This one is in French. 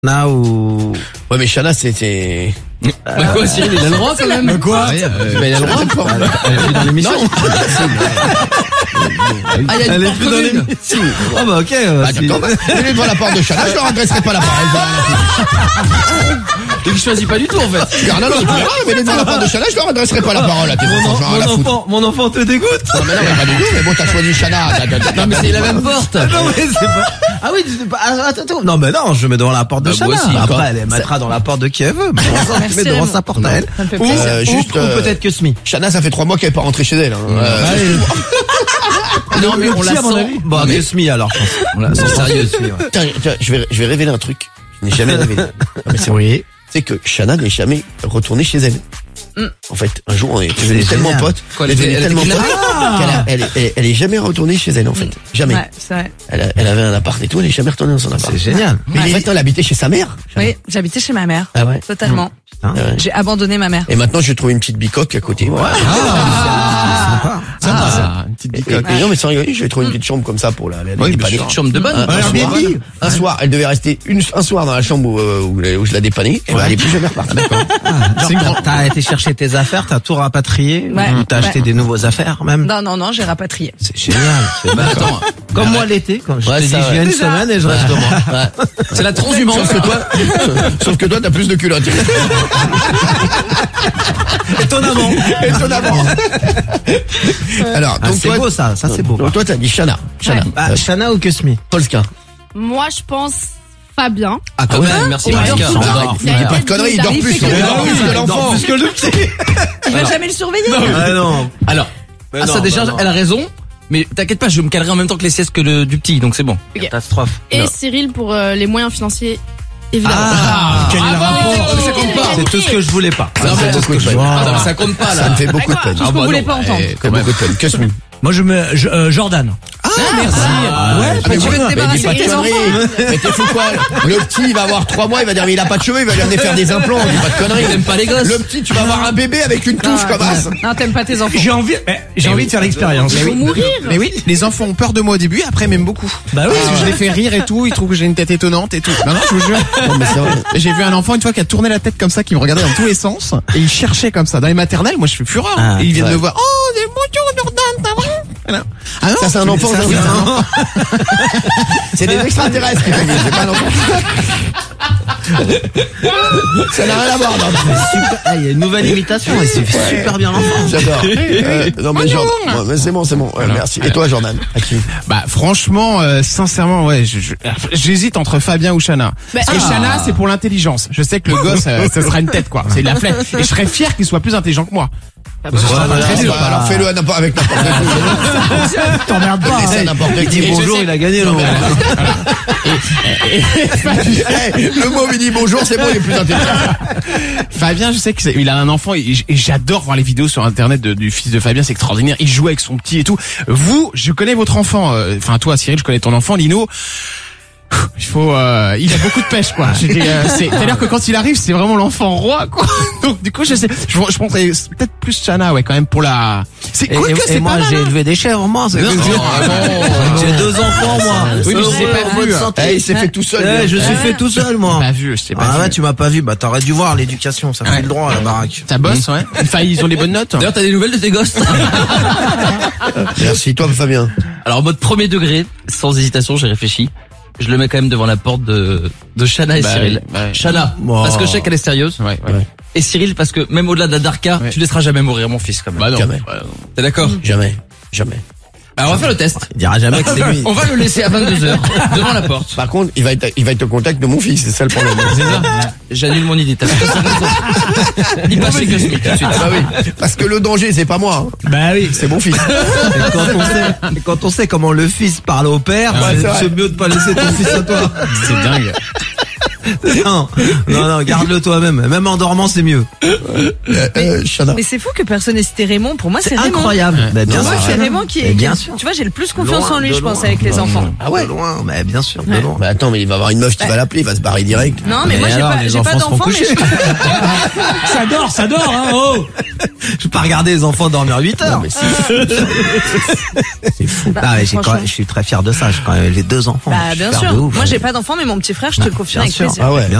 Shana ou... Ouais, mais Shana, c'était... Bah quoi, Cyril, il a le droit quand même. Quoi? Mais il a le droit. Elle est plus dans l'émission. Elle est plus dans l'émission. Ah bah ok. Il est devant la porte de Shana, je leur adresserai pas la parole. Il choisit pas du tout en fait. Non, tu verras, mais il est devant la porte de Shana, je leur adresserai pas la parole. Mon enfant te dégoûte. Non, mais pas du tout, mais bon, t'as choisi Shana. Non mais c'est la même porte. Non mais c'est pas... Ah oui, tu sais pas... Attends. Non mais non, je mets devant la porte de Shana. Après, elle mettra dans la porte de qui elle veut. Mais tu mets devant sa porte à elle. Ça me fait Ou peut-être que Smi. Shana, ça fait 3 mois qu'elle est pas rentrée chez elle. Non mais on la sent. Bon, que Smi alors, je pense. On la sent sérieux, Smi. Tiens, je vais révéler un truc. Je n'ai jamais révélé. Mais c'est vrai. C'est que Shana n'est jamais retournée chez elle. En fait, un jour, on est devenus tellement potes. Elle est jamais retournée chez elle, en fait. Jamais. Ouais, c'est vrai. Elle avait un appart et tout, elle est jamais retournée dans son appart. C'est génial. Mais en fait, elle habitait chez sa mère. Oui, j'habitais chez ma mère. Ah ouais. Totalement. J'ai abandonné ma mère. Et maintenant, je trouve une petite bicoque à côté. Voilà. Sympa. Une petite bicoque. Non, mais sans rigoler, je vais trouver une petite chambre comme ça pour la dépanner. Une chambre de bonne. Un soir, elle devait rester un soir dans la chambre où je la dépannais. Et elle est plus jamais repartie. T'as été chercher tes affaires, t'as tout rapatrié, ou t'as acheté des nouveaux affaires même. Non, j'ai rapatrié. C'est génial. Attends, comme moi l'été, quand je te dis je viens une semaine et je reste deux mois. C'est la transhumance. Sauf que toi, t'as plus de culottes. Étonnamment. Alors, donc c'est beau ça c'est beau. Donc toi, t'as dit Shana. Shana ou Kusmi? Polska. Moi, je pense Fabien. Ah quand même, merci Mariska. Il dit pas de conneries, il dort plus que l'enfant. Plus que le petit. Il va jamais le surveiller. Ah non. Alors, ça déjà, elle a raison. Mais t'inquiète pas, je me calerai en même temps que les siestes que du petit, donc c'est bon. Catastrophe. Et Cyril pour les moyens financiers, évidemment. Quel est le rapport? Ça compte pas. C'est tout ce que je voulais pas. Ça compte pas là. Ça me fait beaucoup de peine. Tout ce qu'on voulait pas entendre. Beaucoup de peine. Kusmi. Moi je mets Jordan. Merci. Mais tu veux te débarrasser de tes enfants. Mais t'es fou quoi? Le petit, il va avoir 3 mois, il va dire mais il a pas de cheveux, il va lui amener faire des implants, dis pas de conneries. Il aime pas les gosses. Le petit, tu vas avoir un bébé avec une touche comme ça. Non, t'aimes pas tes enfants. J'ai envie de faire l'expérience. Faut mourir. Mais oui, les enfants ont peur de moi au début, après ils m'aiment beaucoup. Bah oui. Parce que je les fais rire et tout, ils trouvent que j'ai une tête étonnante et tout. Non, je vous jure. Non, mais c'est vrai. J'ai vu un enfant une fois qui a tourné la tête comme ça, qui me regardait dans tous les sens, et il cherchait comme ça. Dans les maternelles, moi je fais fureur. Et ils viennent me voir. Oh, des bonjour Jordan, ça va? Voilà. Ah non, ça c'est un enfant, c'est des extraterrestres qui font ça, c'est pas un enfant. Ça n'a rien à voir, non. Il y a une nouvelle imitation et c'est super bien l'enfant. J'adore. Non mais Jordan, mais c'est bon. Merci. Et toi Jordan? Bah franchement, sincèrement, ouais, j'hésite entre Fabien ou Shana. Parce que Shana, c'est pour l'intelligence. Je sais que le gosse, ça sera une tête quoi. C'est de la flemme. Et je serais fier qu'il soit plus intelligent que moi. Alors fais-le avec n'importe qui. T'emmerdes pas. Laissez n'importe qui. Il dit bonjour, il a gagné le Le mot il dit bonjour, c'est bon, il est plus intelligent. Fabien, je sais qu'il a un enfant et j'adore voir les vidéos sur internet du fils de Fabien, c'est extraordinaire. Il joue avec son petit et tout. Vous, je connais votre enfant. Enfin toi, Cyril, je connais ton enfant, Lino. Il a beaucoup de pêche quoi. C'est-à-dire que quand il arrive, c'est vraiment l'enfant roi quoi. Donc du coup, je prendrais peut-être plus Shana quand même pour la. C'est cool que c'est moi j'ai élevé des chèvres moi. J'ai 2 enfants moi. Oui, mais je sais pas vu. Il s'est fait tout seul. Je suis fait tout seul moi. Pas vu, je sais pas. Ah ouais, tu m'as pas vu. Bah t'aurais dû voir l'éducation, ça fait le droit à la baraque. Ça bosse, ouais. Enfin, ils ont des bonnes notes. D'ailleurs, t'as des nouvelles de tes gosses? Merci toi Fabien. Alors en mode premier degré, sans hésitation, j'ai réfléchi. Je le mets quand même devant la porte de Shana et Cyril. Shana, parce que je sais qu'elle est sérieuse. Ouais. Et Cyril, parce que même au-delà de la Darka, tu laisseras jamais mourir mon fils quand même. Bah non. Jamais. T'es d'accord? Jamais. Alors on va faire le test. Il dira jamais que c'est lui. On va le laisser à 22h devant la porte. Par contre, il va être au contact de mon fils, c'est ça le problème. C'est ça. J'annule mon idée. T'as fait ça. Il passe chez Cosmic tout de suite. Ah bah oui. Parce que le danger, c'est pas moi. Bah oui. C'est mon fils. Et quand on sait comment le fils parle au père, c'est mieux de pas laisser ton fils à toi. C'est dingue. Non, garde-le toi-même. Même en dormant, c'est mieux. Shana. Mais c'est fou que personne n'ait cité Raymond. Pour moi, c'est Raymond. Incroyable. Bah, bien Moi, sûr. c'est Raymond qui est. Bien sûr. Tu vois, j'ai le plus confiance Loin, en lui, de je pense, loin. avec les enfants. Ah ouais. De loin, mais bien sûr, de loin. Bah attends, mais il va avoir une meuf qui va l'appeler, il va se barrer direct. Non, mais moi, j'ai pas d'enfant, mais Ça dort, hein, oh! Je peux pas regarder les enfants dormir 8 heures. Non, mais c'est fou. Bah, mais franchement. je suis très fier de ça. J'ai 2 enfants. Bah, bien sûr. Moi, j'ai pas d'enfant, mais mon petit frère, je te le confie avec plaisir. ouais.